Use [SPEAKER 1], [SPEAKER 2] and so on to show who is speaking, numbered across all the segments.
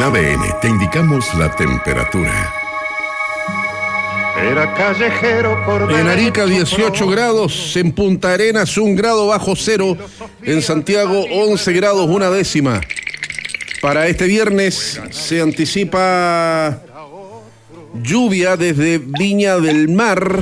[SPEAKER 1] ADN te indicamos la temperatura.
[SPEAKER 2] Era callejero por
[SPEAKER 3] En Arica 18 grados, en Punta Arenas 1 grado bajo cero, en Santiago 11 grados 1 décima. Para este viernes se anticipa lluvia desde Viña del Mar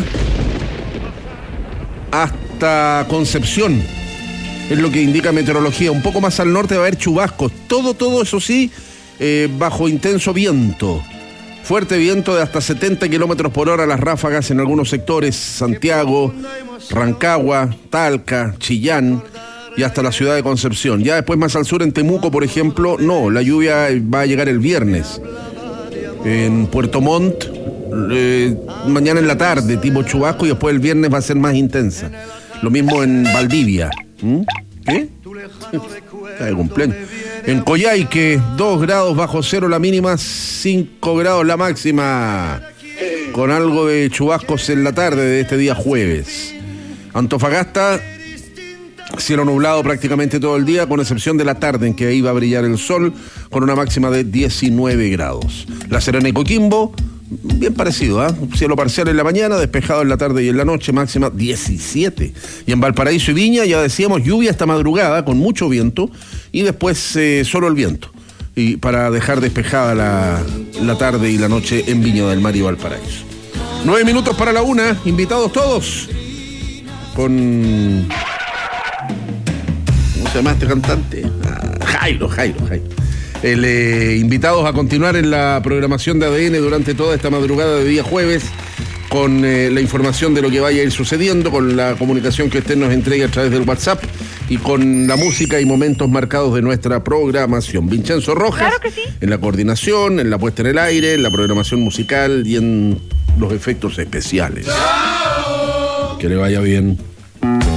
[SPEAKER 3] hasta Concepción, es lo que indica meteorología. Un poco más al norte va a haber chubascos, todo eso sí, bajo intenso viento. Fuerte viento de hasta 70 kilómetros por hora, las ráfagas en algunos sectores, Santiago, Rancagua, Talca, Chillán y hasta la ciudad de Concepción. Ya después más al sur en Temuco, por ejemplo, no, la lluvia va a llegar el viernes. En Puerto Montt, mañana en la tarde, tipo chubasco, y después el viernes va a ser más intensa. Lo mismo en Valdivia. ¿Qué? Está de cumpleaños. En Coyhaique, 2 grados bajo cero la mínima, 5 grados la máxima, con algo de chubascos en la tarde de este día jueves. Antofagasta, cielo nublado prácticamente todo el día, con excepción de la tarde en que ahí va a brillar el sol, con una máxima de 19 grados. La Serena y Coquimbo, bien parecido, cielo parcial en la mañana, despejado en la tarde y en la noche, máxima 17. Y en Valparaíso y Viña, ya decíamos, lluvia esta madrugada, con mucho viento, y después solo el viento, y para dejar despejada la tarde y la noche en Viña del Mar y Valparaíso. 9 minutos para la 1, invitados todos, con... ¿Cómo se llama este cantante? Jairo. Invitados a continuar en la programación de ADN durante toda esta madrugada de día jueves, con la información de lo que vaya a ir sucediendo, con la comunicación que usted nos entregue a través del WhatsApp y con la música y momentos marcados de nuestra programación. Vincenzo Rojas,
[SPEAKER 4] claro que sí,
[SPEAKER 3] en la coordinación, en la puesta en el aire, en la programación musical y en los efectos especiales. Que le vaya bien.